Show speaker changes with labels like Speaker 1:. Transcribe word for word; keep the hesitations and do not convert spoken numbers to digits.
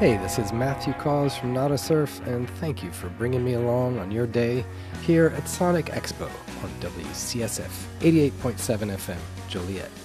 Speaker 1: Hey, this is Matthew Cause from Not a Surf, and thank you for bringing me along on your day here at Sonic Expo on W C S F eighty-eight point seven F M, Joliet.